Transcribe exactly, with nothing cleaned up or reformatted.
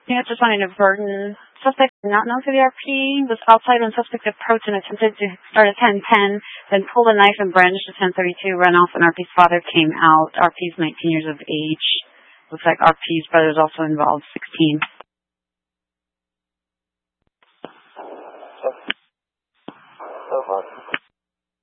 Units responding to Verdon. Suspect not known to the R P was outside when suspect approached and attempted to start at ten ten, then pulled a knife and brandished a ten thirty-two, ran off, and R P's father came out. R P's nineteen years of age. Looks like R P's brother is also involved, sixteen. So far.